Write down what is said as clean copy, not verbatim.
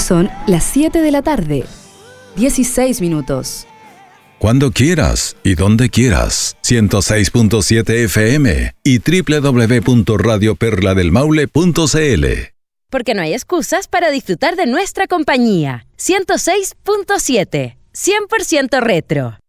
Son las 7 de la tarde, 16 minutos. Cuando quieras y donde quieras. 106.7 FM y www.radioperladelmaule.cl. Porque no hay excusas para disfrutar de nuestra compañía. 106.7, 100% retro.